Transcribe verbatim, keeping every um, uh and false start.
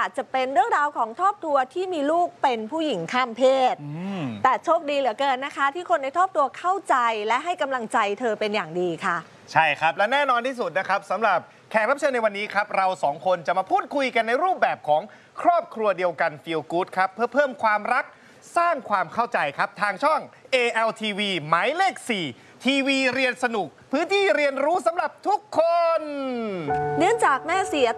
จะเป็นเรื่องราวของครอบครัวที่มีลูกเป็นผู้หญิงข้ามเพศแต่โชคดีเหลือเกินนะคะที่คนในครอบครัวเข้าใจและให้กำลังใจเธอเป็นอย่างดีค่ะใช่ครับและแน่นอนที่สุดนะครับสำหรับแขกรับเชิญในวันนี้ครับเราสองคนจะมาพูดคุยกันในรูปแบบของครอบครัวเดียวกัน Feel Good ครับเพื่อเพิ่มความรักสร้างความเข้าใจครับทางช่อง เอ แอล ที วี หมายเลข สี่ ทีวีเรียนสนุกพื้นที่เรียนรู้สำหรับทุกคนเนื่องจากแม่เสีย